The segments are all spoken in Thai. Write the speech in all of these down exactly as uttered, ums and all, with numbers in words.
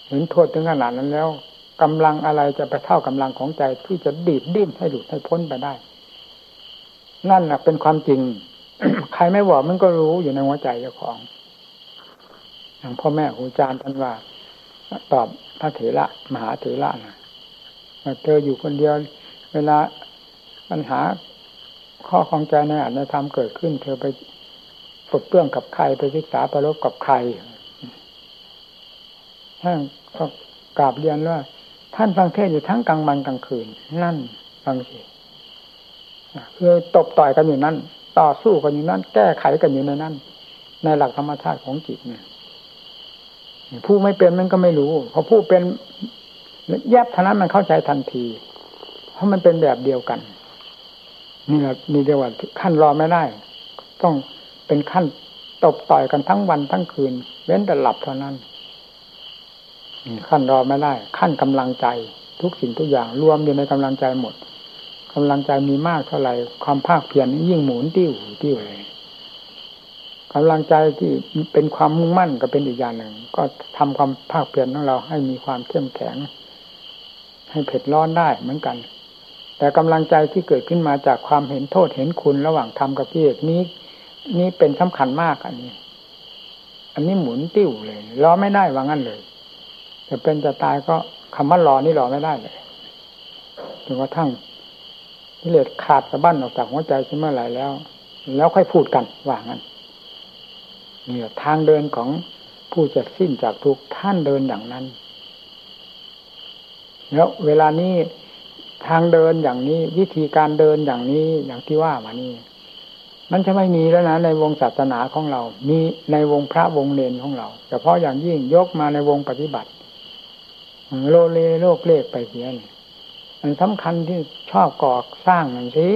เห็นโทษถึงขนาดนั้นแล้วกำลังอะไรจะไปเท่ากำลังของใจที่จะดีดดิ้นให้หลุดให้พ้นไปได้นั่นแหละเป็นความจริง ใครไม่บอกมันก็รู้อยู่ในหัวใจเจ้าของอย่างพ่อแม่ครูอาจารย์ท่านว่าตอบพระเถระมหาเถระนะเธออยู่คนเดียวเวลาปัญหาข้อข้องใจในอัตธรรมเกิดขึ้นเธอไปปลดเปลื้องกับใครไปศึกษาประลบกับใครท่านก็กราบเรียนว่าท่านฟังเทศอยู่ทั้งกลางวันกลางคืนนั่นฟังสิคือตบต่อยกันอยู่นั่นต่อสู้กันอยู่นั่นแก้ไขกันอยู่ในนั้นในหลักธรรมชาติของจิตเนี่ยผู้ไม่เป็นมันก็ไม่รู้พอผู้เป็นแยบเท่านั้นมันเข้าใจทันทีเพราะมันเป็นแบบเดียวกันนี่แหละมีเดียวว่าขั้นรอไม่ได้ต้องเป็นขั้นตบต่อยกันทั้งวันทั้งคืนเว้นแต่หลับเท่านั้นขั้นรอไม่ได้ขั้นกำลังใจทุกสิ่งทุกอย่างรวมอยู่ในกำลังใจหมดกำลังใจมีมากเท่าไหร่ความภาคเพียรยิ่งหมุนติ้วติ้วเลยกำลังใจที่เป็นความมุ่งมั่นก็เป็นอีกอย่างหนึ่งก็ทำความภาคเพียรของเราให้มีความเข้มแข็งให้เผ็ดร้อนได้เหมือนกันแต่กำลังใจที่เกิดขึ้นมาจากความเห็นโทษเห็นคุณระหว่างธรรมกับกิเลสนี้นี้เป็นสำคัญมากอันนี้อันนี้หมุนติ้วเลยรอไม่ได้ว่างั้นเลยจะเป็นจะตายก็คำว่ารอนี่รอไม่ได้เลยจนกระทั่งกิเลสขาดสะบั้นออกจากหัวใจเมื่อไหร่แล้วแล้วค่อยพูดกันว่างั้นนี่ทางเดินของผู้จะสิ้นจากทุกข์ท่านเดินอย่างนั้นแล้วเวลานี้ทางเดินอย่างนี้วิธีการเดินอย่างนี้อย่างที่ว่ามานี่มันจะไม่มีแล้วนะในวงศาสนาของเรามีในวงพระวงเณรของเราเฉพาะอย่างยิ่งยกมาในวงปฏิบัติโลเลโลกเลขไปเสียนี่มันสำคัญที่ชอบก่อสร้างมันสิ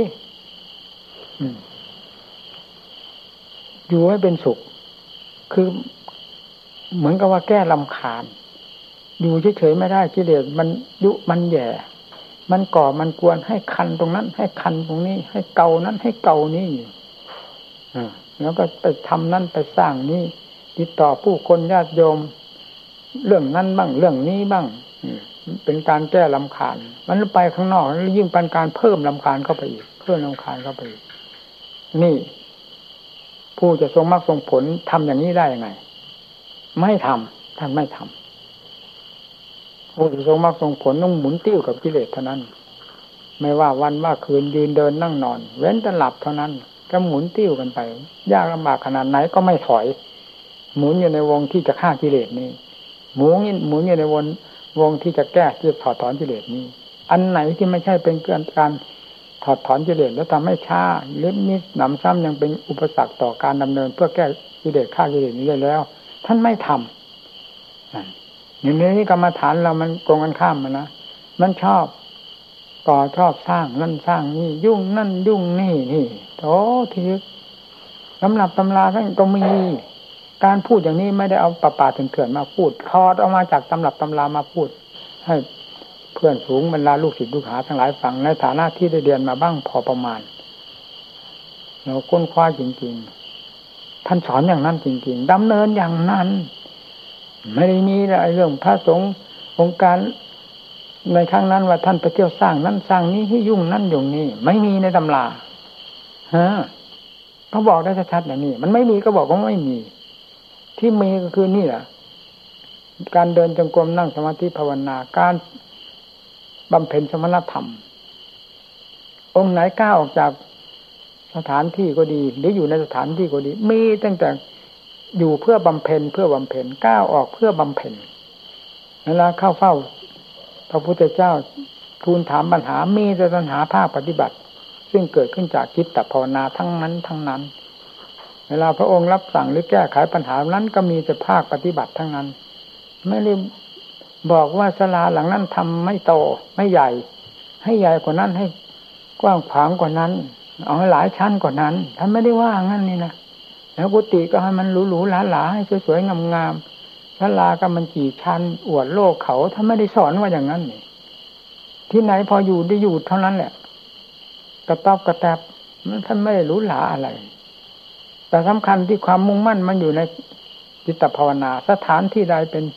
อยู่ให้เป็นสุขคือเหมือนกับว่าแก้รำคาญอยู่เฉยๆไม่ได้กิเลสมันยุมันแย่มันก่อมันกวนให้คันตรงนั้นให้คันตรงนี้ให้เกานั้นให้เกานี้อยู่อ่าแล้วก็ไปทำนั่นไปสร้างนี่ติดต่อผู้คนญาติโยมเรื่องนั้นบ้างเรื่องนี้บ้างเป็นการแก้รำคาญมันไปข้างนอกแล้วยิ่งเป็นการเพิ่มรำคาญเข้าไปอีกเพิ่มรำคาญเข้าไปอีกนี่ผู้จะทรงมรรคทรงผลทำอย่างนี้ได้ยังไงไม่ทำท่านไม่ทำผู้จะทรงมรรคทรงผลต้องหมุนติ้วกับกิเลสเท่านั้นไม่ว่าวันว่าคืนยืนเดินนั่งนอนเว้นแต่หลับเท่านั้นก็หมุนติ้วกันไปยากลำบากขนาดไหนก็ไม่ถอยหมุนอยู่ในวงที่จะฆ่ากิเลสนี้หมุนหมุนอยู่ในวงวงที่จะแก้ที่จะถอดถอนกิเลสนี้อันไหนที่ไม่ใช่เป็นการถอดถอนกิเลสแล้วทำให้ช้าหรือมีหนำซ้ำยังเป็นอุปสรรคต่อการดำเนินเพื่อแก้กิเลสฆ่ากิเลสนี้ได้แล้วท่านไม่ทำอย่างนี้กรรมฐานเรามันตรงกันข้ามมันนะมันชอบก่อชอบสร้างนั่นสร้างนี่ยุ่งนั่นยุ่งนี่นี่โอ้ทีสำหรับตำราท่านก็มีการพูดอย่างนี้ไม่ได้เอาป่าป่าเถื่อนๆมาพูดทอดออกมาจากตำรับตำรามาพูดให้เพื่อนฝูงบรรดาลูกศิษย์ลูกหาทั้งหลายฟังในฐานะที่ได้เรียนมาบ้างพอประมาณเราค้นคว้าจริงๆท่านสอนอย่างนั้นจริงๆดำเนินอย่างนั้นไม่ได้มีอะไรเรื่องพระสงฆ์องค์การในครั้งนั้นว่าท่านไปเที่ยวสร้างนั้นสร้างนี้ให้ยุ่งนั่นยุ่งนี่ไม่มีในตำราฮะเขาบอกได้ชัดๆอย่างนี้มันไม่มีก็บอกว่าไม่มีที่มีก็คือนี่แหละการเดินจงกรมนั่งสมาธิภาวนาการบำเพ็ญสมณธรรมองค์ไหนกล้าออกจากสถานที่ก็ดีหรืออยู่ในสถานที่ก็ดีมีตั้งแต่อยู่เพื่อบำเพ็ญเพื่อบำเพ็ญกล้าออกเพื่อบำเพ็ญเวลาเข้าเฝ้าพระพุทธเจ้าทูลถามปัญหามีแต่ปัญหาภาคปฏิบัติซึ่งเกิดขึ้นจากจิตตภาวนาทั้งนั้นทั้งนั้นเวลาพระองค์รับสั่งหรือแก้ไขปัญหานั้นก็มีแต่ภาคปฏิบัติทั้งนั้นไม่ได้บอกว่าศาลาหลังนั้นทำไม่โตไม่ใหญ่ให้ใหญ่กว่านั้นให้กว้างขวางกว่านั้นเอาให้หลายชั้นกว่านั้นท่านไม่ได้ว่างั้นนี่นะแล้วกุฏิก็ให้มันหรูๆหราๆให้สวยๆงามๆศาลาก็มันกี่ชั้นอวดโลกเขาท่านไม่ได้สอนว่าอย่างนั้นนี่ที่ไหนพออยู่ได้อยู่เท่านั้นแหละกระต๊อบกระแตบท่านไม่ได้หรูหราอะไรแต่สำคัญที่ความมุ่งมั่นมันอยู่ในจิตภาวนาสถานที่ใดเป็น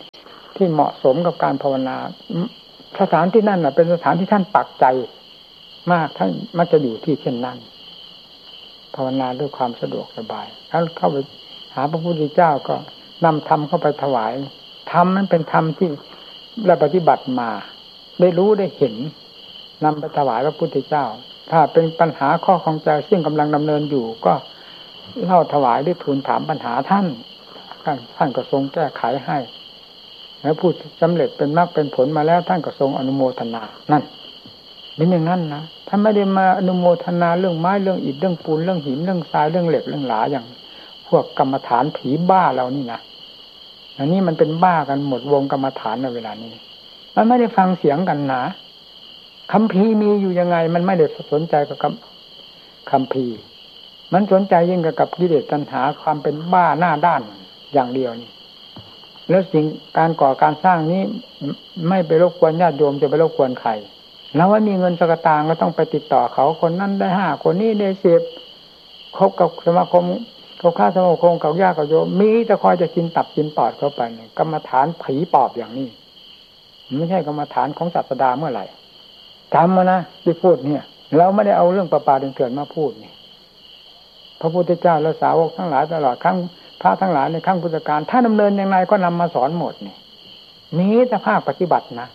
ที่เหมาะสมกับการภาวนาสถานที่นั่นน่ะเป็นสถานที่ท่านปักใจมากท่านมักจะอยู่ที่เช่นนั้นภาวนาด้วยความสะดวกสบายท่านเข้าไปหาพระพุทธเจ้าก็นำธรรมเข้าไปถวายธรรมนั้นเป็นธรรมที่เราปฏิบัติมาได้รู้ได้เห็นนำไปถวายพระพุทธเจ้าถ้าเป็นปัญหาข้อข้องใจซึ่งกำลังดำเนินอยู่ก็เล่าถวายหรือทูลถามปัญหาท่านท่านก็ทรงแก้ไขให้แล้วพูดสำเร็จเป็นมรรคเป็นผลมาแล้วท่านก็ทรงอนุโมทนานั่นเป็นอย่างนั้นนะท่านไม่ได้มาอนุโมทนาเรื่องไม้เรื่องอิฐเรื่องปูนเรื่องหินเรื่องทรายเรื่องเหล็กเรื่องหลาอย่างพวกกรรมฐานผีบ้าเรานี่นะอันนี้มันเป็นบ้ากันหมดวงกรรมฐานในเวลานี้มันไม่ได้ฟังเสียงกันนะคัมภีร์มีอยู่ยังไงมันไม่ได้สนใจกับคัมภีร์มันสนใจยิ่งกับกิเลสตัณหาความเป็นบ้าหน้าด้านอย่างเดียวนี่แล้วสิ่งการก่อการสร้างนี้ไม่ไปรบกวนญาติโยมจะไปรบกวนใครแล้วว่ามีเงินสกตางก็ต้องไปติดต่อเขาคนนั้นได้ห้าคนนี้ได้สิบคบกับสมาคมเขาฆ่าสมาคมกับญาติกับโยมมีแต่คอยจะกินตับกินปอดเข้าไปกรรมฐานผีปอบอย่างนี้ไม่ใช่กรรมฐานของศาสดาเมื่อไหร่จำมานะที่พูดเนี่ยเราไม่ได้เอาเรื่องประปาเถื่อนมาพูดนี่พระพุทธเจ้าและสาวกทั้งหลายตลอดครั้งพระทั้งหลายในครั้งพุทธกาลถ้าดำเนินอย่างไรก็นำมาสอนหมดนี่มีแต่ภาคปฏิบัตินะ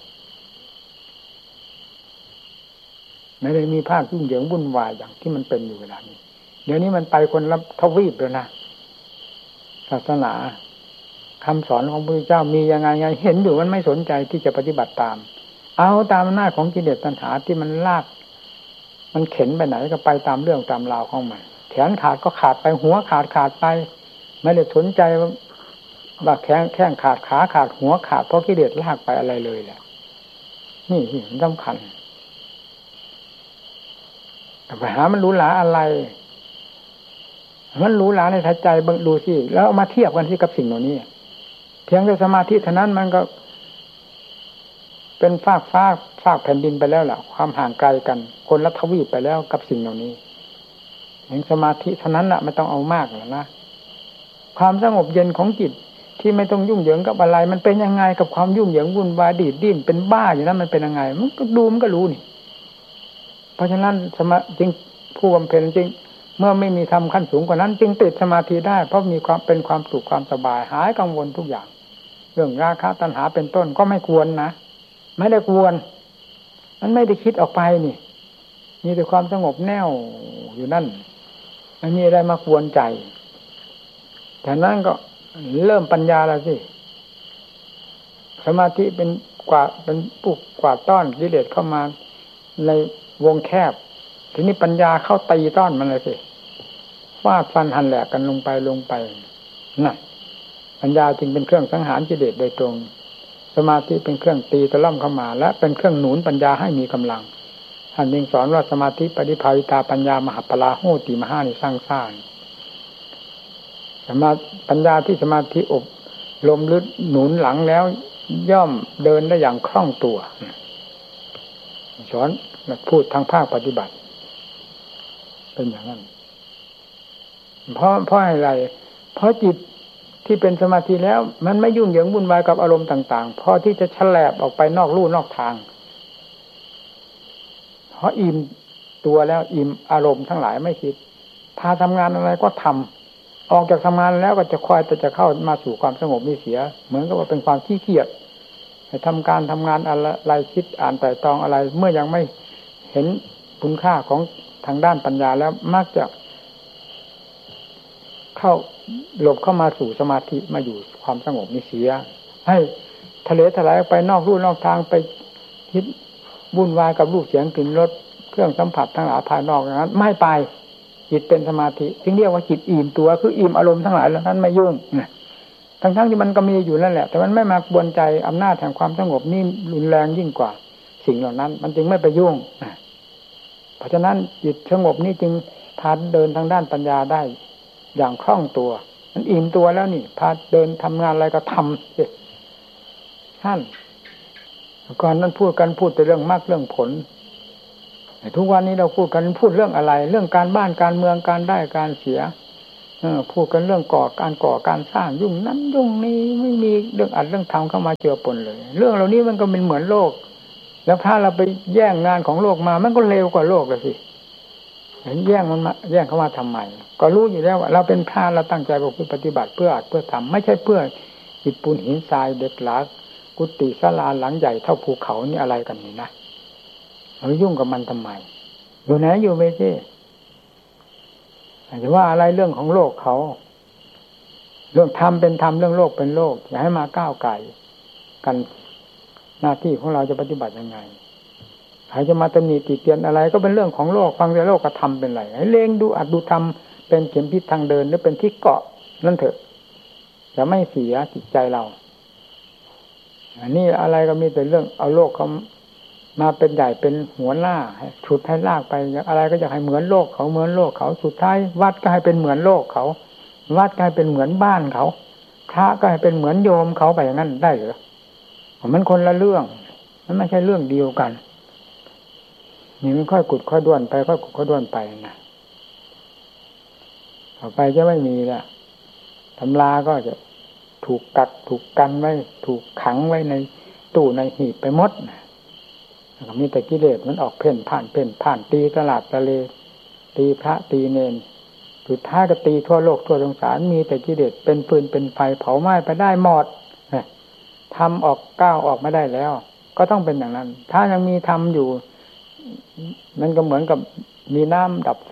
ไม่ได้มีภาคยุ่งเหยิงวุ่นวายอย่างที่มันเป็นอยู่เวลานี้เดี๋ยวนี้มันไปคนละทวีปเลยนะศาสนาคำสอนของพระพุทธเจ้ามียังไงไงเห็นอยู่มันไม่สนใจที่จะปฏิบัติตามเอาตามหน้าของกิเลสตัณหาที่มันลากมันเข็นไปไหนก็ไปตามเรื่องตามราวของมันแขนขาดก็ขาดไปหัวขาดขาดไปไม่ได้สนใจว่าแข้งแข้งขาดขาขาดหัวขาดเพราะกิเลสลากไปอะไรเลยแหละนี่ที่สำคัญไปหามันรู้หลาอะไรมันรู้หลาในทัศใจบังดูสิแล้วเอามาเทียบกันที่กับสิ่งเหล่านี้เพียงแต่สมาธิเท่านั้นมันก็เป็นฟากฟ้าฟากแผ่นดินไปแล้วล่ะความห่างไกลกันคนละทวีปไปแล้วกับสิ่งเหล่านี้เห็นสมาธิเท่านั้นน่ะไม่ต้องเอามากหรอกนะความสงบเย็นของจิตที่ไม่ต้องยุ่งเหยิงกับอะไรมันเป็นยังไงกับความยุ่งเหยิงวุ่นวายดีดดิ้นเป็นบ้าอยู่นั้นมันเป็นยังไงมันก็ดูมันก็รู้นี่เพราะฉะนั้นสมาจริงผู้บำเพ็ญจริงเมื่อไม่มีธรรมขั้นสูงกว่านั้นจึงติดสมาธิได้เพราะมีความเป็นความสุขความสบายหายกังวลทุกอย่างเรื่องราคะตัณหาเป็นต้นก็ไม่ควรนะไม่ได้ควรมันไม่ได้คิดออกไปนี่มีแต่ความสงบแน่วอยู่นั่นไม่มีอะไรมากวนใจแต่นั้นก็เริ่มปัญญาแล้วสิสมาธิเป็นกว่าเป็นปุกกว่าต้อนกิเลสเข้ามาในวงแคบทีนี้ปัญญาเข้าตีต้อนมันเลยสิฟาดฟันหันแหลกกันลงไปลงไปนั่นปัญญาจึงเป็นเครื่องสังหารกิเลสโดยตรงสมาธิเป็นเครื่องตีตะล่อมเข้ามาและเป็นเครื่องหนุนปัญญาให้มีกำลังท่านยังสอนว่าสมาธิปฏิภาวิตาปัญญามหาปลาโหติมหานิสร้างสร้างสมาปัญญาที่สมาธิอบลมลึกหนุนหลังแล้วย่อมเดินได้อย่างคล่องตัวสอนพูดทางภาคปฏิบัติเป็นอย่างนั้นเพราะเพราะอะไรเพราะจิตที่เป็นสมาธิแล้วมันไม่ยุ่งเหยิงวุ่นวายกับอารมณ์ต่างๆพอที่จะแฉลบออกไปนอกลู่นอกทางเพราะอิ่มตัวแล้วอิ่มอารมณ์ทั้งหลายไม่คิดพาทำงานอะไรก็ทำออกจากทำงานแล้วก็จะคอยแต่จะเข้ามาสู่ความสงบนี่เสียเหมือนกับว่าเป็นความขี้เกียจทำการทำงานอะไรคิดอ่านไตร่ตรองอะไรเมื่อยังไม่เห็นคุณค่าของทางด้านปัญญาแล้วมักจะเข้าหลบเข้ามาสู่สมาธิมาอยู่ความสงบนี่เสียให้ทะเลทลายไปนอกลู่นอกทางไปคิดวุ่นวายกับรูปเสียงกลิ่นรสเครื่องสัมผัสทั้งหลายภายนอกนั้นไม่ไปจิตเป็นสมาธิจึงเรียกว่าจิตอิ่มตัวคืออิ่มอารมณ์ทั้งหลายเหล่านั้นไม่ยุ่งทั้งๆที่มันก็มีอยู่นั่นแหละแต่มันไม่มากวนใจอำนาจแห่งความสงบนี่รุนแรงยิ่งกว่าสิ่งเหล่านั้นมันจึงไม่ไปยุ่งเพราะฉะนั้นจิตสงบนี่จึงพาเดินทางด้านปัญญาได้อย่างคล่องตัวมันอิ่มตัวแล้วนี่พาเดินทำงานอะไรก็ทำสิท่านก่อนนั้นพูดกันพูดแต่เรื่องมรรคเรื่องผลทุกวันนี้เราพูดกันพูดเรื่องอะไรเรื่องการบ้านการเมืองการได้การเสียเออพูดกันเรื่องก่อการก่อการสร้างยุ่งนั้นยุ่งนี้ไม่มีเรื่องอัดเรื่องทำเข้ามาเจือปนเลยเรื่องเหล่านี้มันก็เป็นเหมือนโลกแล้วถ้าเราไปแย่งงานของโลกมามันก็เร็วกว่าโลกเลยสิเห็นแย่งมันมาแย่งเข้ามาทำไมก็รู้อยู่แล้วว่าเราเป็นพระเราตั้งใจปฏิบัติเพื่ออัดเพื่อทำไม่ใช่เพื่ออิฐปูนหินทรายเด็กหลากุฏิศาลาหลังใหญ่เท่าภูเขานี่อะไรกันนี่นะเรายุ่งกับมันทำไมอยู่ไหนอยู่ไม่ใช่แต่ว่าอะไรเรื่องของโลกเขาเรื่องธรรมเป็นธรรมเรื่องโลกเป็นโลกอย่าให้มาก้าวไก่กันหน้าที่ของเราจะปฏิบัติยังไงใครจะมาตำหนิติเตียนอะไรก็เป็นเรื่องของโลกฟังแต่โลกก็ทำเป็นไรให้เล็งดูอัดดูทำเป็นเข็มทิศทางเดินหรือเป็นที่เกาะนั่นเถอะจะไม่เสียจิตใจเราอันนี้อะไรก็มีแต่เรื่องเอาโลกเขามาเป็นใหญ่เป็นหัวหน้าฉุดให้ลากไปอะไรก็จะให้เหมือนโลกเขาเหมือนโลกเขาสุดท้ายวัดก็ให้เป็นเหมือนโลกเขาวัดก็ให้เป็นเหมือนบ้านเขาพระก็ให้เป็นเหมือนโยมเขาไปอย่างนั้นได้หรือมันคนละเรื่องมันไม่ใช่เรื่องเดียวกันนี่มันค่อยกุดค่อยด้วนไปค่อยกุดค่อยด้วนไปนะต่อไปจะไม่มีละตำราก็จะถูกกักถูกกันไว้ถูกขังไว้ในตู้ในหีบไปหมดนะมีแต่กิเลสมันออกเพ่นผ่านเพ่นผ่านตีตลาดตะเลตีพระตีเนรสุดท้ายก็ตีทั่วโลกทั่วสงสารมีแต่กิเลสเป็นฟืนเป็นไฟเผาไหม้ไปได้หมดทำออกก้าวออกไม่ได้แล้วก็ต้องเป็นอย่างนั้นถ้ายังมีทำอยู่มันก็เหมือนกับมีน้ำดับไฟ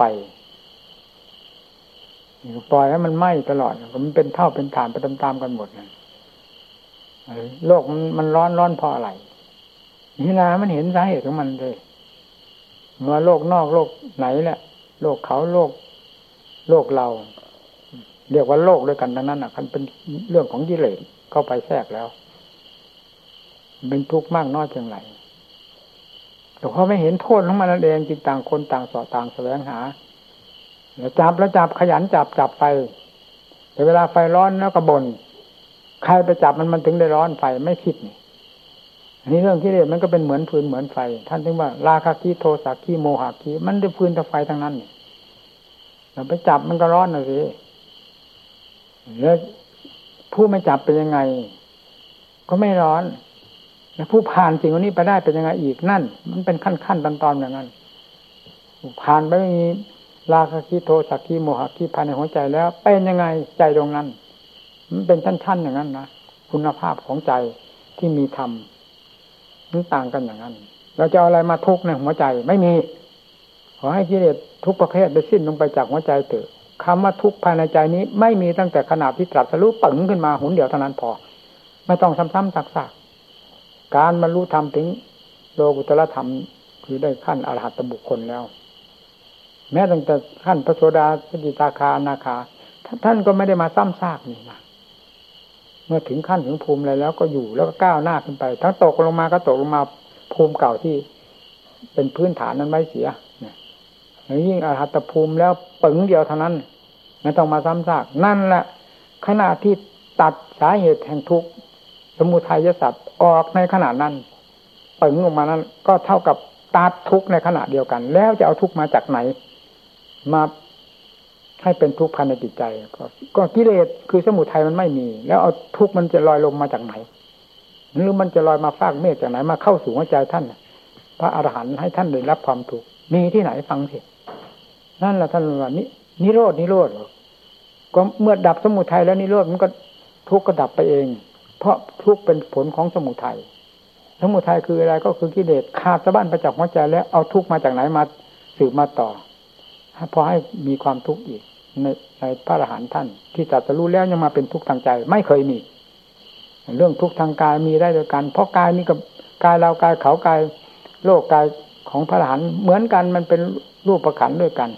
ปล่อยให้มันไหม้ตลอดมันเป็นเท่าเป็นฐานไปตามๆกันหมดนะโลกมันมันร้อนร้อนเพราะอะไรนี่นะมันเห็นสาเหตุของมันเลยว่าโลกนอกโลกไหนแหละโลกเขาโลกโลกเราเรียกว่าโลกด้วยกันทั้งนั้นอ่ะมันเป็นเรื่องของกิเลสเข้าไปแทรกแล้วเป็นทุกข์มากน้อยเพียงไรแต่พอไม่เห็นโทษของมันนั่นเองจึงต่างคนต่างสอดต่างแสวงหาแล้วจับแล้วจับขยันจับจับไปแต่เวลาไฟร้อนแล้วก็บ่นใครไปจับมันมันถึงได้ร้อนไฟไม่คิดนี่อันนี้เรื่องกิเลสมันก็เป็นเหมือนฟืนเหมือนไฟท่านถึงว่าราคะกิโทสะกิโมหะกิมันได้ฟืนกับไฟทั้งนั้นนี่เราไปจับมันก็ร้อนน่ะสิแล้วผู้ไม่จับเป็นยังไงก็ไม่ร้อนแล้วผู้ผ่านสิ่งนี้ไปได้เป็นยังไงอีกนั่นมันเป็นขั้นขั้นตอนตอนอย่างนั้นผ่านไปไม่มีราคะกิโทสะกิโมหะกิภายในหัวใจแล้วเป็นยังไงใจตรงนั้นมันเป็นชั้นๆอย่างนั้นนะคุณภาพของใจที่มีธรรมมันต่างกันอย่างนั้นเราจะเอาอะไรมาทุกข์ในหัวใจไม่มีขอให้กิเลสทุกประเภทได้สิ้นลงไปจากหัวใจเถอะคำว่าทุกข์ภายในใจนี้ไม่มีตั้งแต่ขณะที่ตรัสรู้ปึ๋งขึ้นมาหุนเดียวเท่านั้นพอไม่ต้องซ้ำๆซักๆการบรรลุธรรมถึงโลกุตตรธรรมคือได้ขั้นอรหัตบุคคลแล้วแม้ตั้งแต่ขั้นพระโสดาสกิทาคาอนาคาท่านก็ไม่ได้มาซ้ำซากนี่นะเมื่อถึงขั้นถึงภูมิอะไรแล้วก็อยู่แล้วก็ก้าวหน้าขึ้นไปทั้งตกลงมาก็ตกลงมาภูมิเก่าที่เป็นพื้นฐานนั้นไม่เสียแล้วยิ่งอรหัตภูมิแล้วปึ๋งเดียวเท่านั้นไม่ต้องมาซ้ำซากนั่นแหละขณะที่ตัดสาเหตุแห่งทุกข์สมุทัยสัตว์ออกในขณะนั้นปึ๋งออกมานั้นก็เท่ากับตัดทุกข์ในขณะเดียวกันแล้วจะเอาทุกข์มาจากไหนมาให้เป็นทุกข์ภายในจิตใจก็ก็กิเลสคือสมุทัยมันไม่มีแล้วเอาทุกข์มันจะลอยลงมาจากไหนหรือมันจะลอยมาฟากเมฆจากไหนมาเข้าสู่หัวใจท่านพระอรหันต์ให้ท่านได้รับความทุกข์มีที่ไหนฟังสินั่นแหละท่านว่านินิโรดนิโรธก็เมื่อดับสมุทัยแล้วนิโรธมันก็ทุกข์ก็ดับไปเองเพราะทุกข์เป็นผลของสมุทัยสมุทัยคืออะไรก็คือกิเลสขาดสะบั้นไปจากหัวใจแล้วเอาทุกข์มาจากไหนมาสืบมาต่อพอให้มีความทุกข์อีกในในพระอรหันต์ท่านที่ตรัสรู้แล้วยังมาเป็นทุกข์ทางใจไม่เคยมีเรื่องทุกข์ทางกายมีได้โดยกันเพราะกายนี้กับกายเรากายเขากายโลกกายของพระอรหันต์เหมือนกันมันเป็นรูปประขันด้วยกัน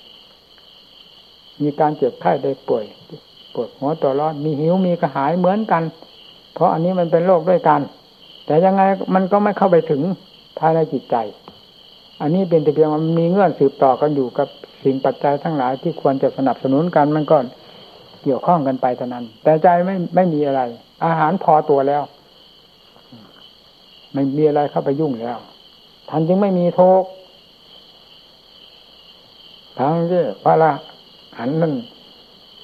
มีการเจ็บไข้ได้ป่วยปวดหัวตัวร้อนมีหิวมีกระหายเหมือนกันเพราะอันนี้มันเป็นโลกด้วยกันแต่ยังไงมันก็ไม่เข้าไปถึงภายในจิตใจอันนี้เป็นแต่เพียงมันมีเงื่อนสืบต่อกันอยู่กับสิ่งปัจจัยทั้งหลายที่ควรจะสนับสนุนกันมันก็เกี่ยวข้องกันไปเท่านั้นแต่ใจไม่ไม่มีอะไรอาหารพอตัวแล้วไม่มีอะไรเข้าไปยุ่งแล้วท่านจึงไม่มีโทษทั้งที่พระอรหันต์นั่น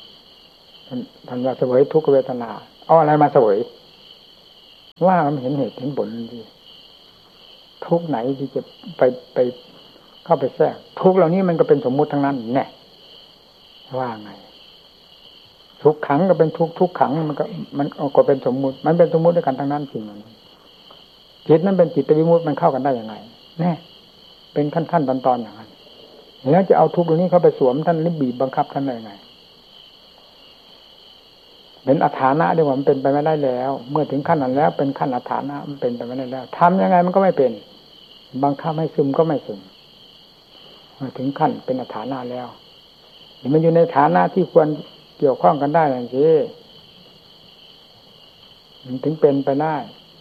ท่านท่านว่าเสวยทุกขเวทนาเอาอะไรมาเสวยว่ามันเห็นเหตุเห็นผลดีทุกไหนที่จะไปไปเข้าไปแทรกทุกเหล่านี้มันก็เป็นสมมุติทั้งนั้นแน่ว่าไงทุกขังก็เป็นทุกทุกขังมันก็มันก็เป็นสมมุติมันเป็นสมมุติด้วยกันทั้งนั้นจริงมันจิตนั้นเป็นจิตวิมุตติมันเข้ากันได้ยังไงแน่เป็นขั้นขั้นตอนตอนอย่างนั้นแล้วจะเอาทุกเหล่านี้เข้าไปสวมท่านหรือบีบบังคับท่านได้ยังไงเป็นอัฏฐานะด้วยว่ามันเป็นไปไม่ได้แล้วเมื่อถึงขั้นนั้นแล้วเป็นขั้นอัฏฐานะมันเป็นไปไม่ได้แล้วทำยังไงมันก็ไม่เป็นบังคับให้ซึมก็ไม่ซึมเมื่อถึงขั้นเป็นอัฏฐานะแล้วนี่มันอยู่ในฐานะที่ควรเกี่ยวข้องกันได้อย่างนี้มันถึงเป็นไปได้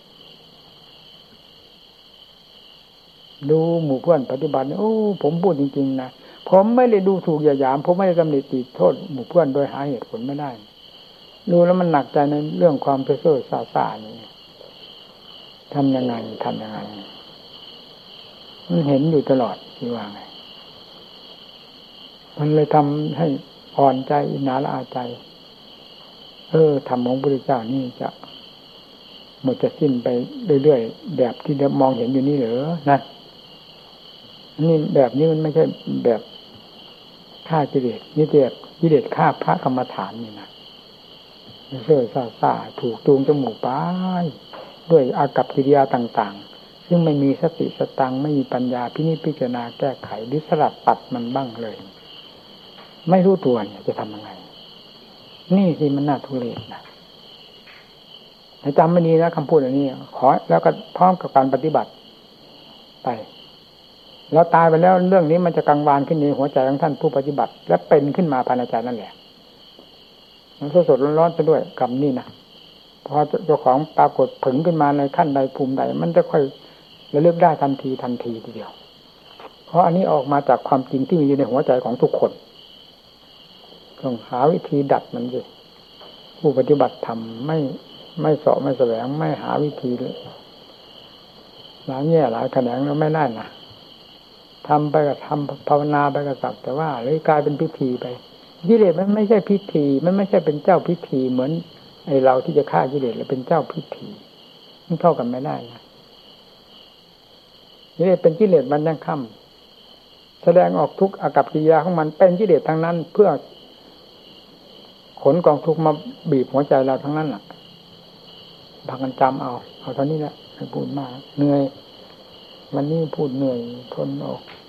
ดูหมู่เพื่อนปฏิบัติโอ้ผมพูดจริงๆนะผมไม่ได้ดูถูกหยามผมไม่ได้ตำหนิติโทษหมู่เพื่อนโดยหาเหตุผลไม่ได้ดูแล้วมันหนักใจในเรื่องความเพ้อเจ้อซ่าซ่านี่ทำยังไงทำยังไงมันเห็นอยู่ตลอดที่ว่าไงมันเลยทำให้อ่อนใจอิจฉาละอาใจเออธรรมของพระพุทธเจ้านี่จะหมดจะสิ้นไปเรื่อยๆแบบที่เรามองเห็นอยู่นี่เหรอนะนี่แบบนี้มันไม่ใช่แบบฆ่ากิเลสนี่แบบกิเลสฆ่าพระกรรมฐานนี่นะเสื่อซ่าซ่าถูกจูงจมูกไปด้วยอากัปกิริยาต่างๆซึ่งไม่มีสติสตังไม่มีปัญญาพินิจพิจารณาแก้ไขหรือสลัดตัดมันบ้างเลยไม่รู้ตัวเนี่ยจะทำยังไงนี่สิมันน่าทุเรศนะให้จำไม่ดีนะคำพูดอันนี้ขอแล้วก็พร้อมกับการปฏิบัติไปแล้วตายไปแล้วเรื่องนี้มันจะกังวานขึ้นในหัวใจของท่านผู้ปฏิบัติและเป็นขึ้นมาภายในใจนั่นแหละมันสดๆร้อนๆซะด้วยกับนี่นะพอเจ้าของปรากฏผึ่งขึ้นมาในขั้นใดภูมิใดมันจะค่อยระลึกได้ทันทีทันทีทีเดียวเพราะอันนี้ออกมาจากความจริงที่มีอยู่ในหัวใจของทุกคนต้องหาวิธีดัดมันสิผู้ปฏิบัติธรรมไม่ไม่เสาะไม่แสวงไม่หาวิธีหลายแง่หลายแขนงแล้วไม่ได้นะทำไปกับทำภาวนาไปกับสักแต่ว่าเลยกลายเป็นพิธีไปกิเลสมันไม่ใช่พิธีมันไม่ใช่เป็นเจ้าพิธีเหมือนไอเราที่จะฆ่ากิเลสแล้วเป็นเจ้าพิธีมันเข้ากันไม่ได้นะกิเลสเป็นกิเลสมันยังค่ำแสดงออกทุกอากัปกิริยาของมันเป็นกิเลสทั้งนั้นเพื่อขนกองทุกมาบีบหัวใจเราทั้งนั้นแหละพากันจำเอาเอาเท่านี้แหละไม่พูดมากเหนื่อยวันนี้พูดเหนื่อยทนออก